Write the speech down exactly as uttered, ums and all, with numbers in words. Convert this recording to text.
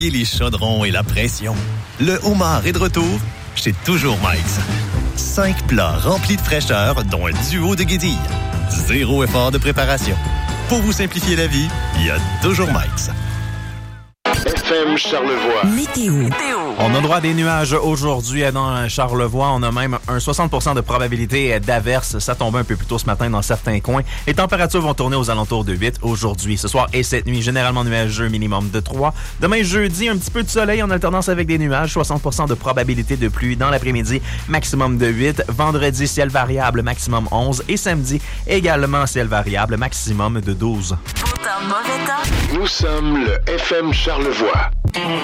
Et les chaudrons et la pression. Le homard est de retour chez Toujours Mike's. Cinq plats remplis de fraîcheur, dont un duo de guédilles. Zéro effort de préparation. Pour vous simplifier la vie, il y a Toujours Mike's. F M Charlevoix. Météo. On a droit à des nuages aujourd'hui dans Charlevoix. On a même un soixante pour cent de probabilité d'averse. Ça tombe un peu plus tôt ce matin dans certains coins. Les températures vont tourner aux alentours de huit aujourd'hui. Ce soir et cette nuit, généralement nuageux, minimum de trois. Demain, jeudi, un petit peu de soleil en alternance avec des nuages. soixante pour cent de probabilité de pluie dans l'après-midi, maximum de huit. Vendredi, ciel variable, maximum onze. Et samedi, également ciel variable, maximum de douze. Beau temps, mauvais temps. Nous sommes le F M Charlevoix.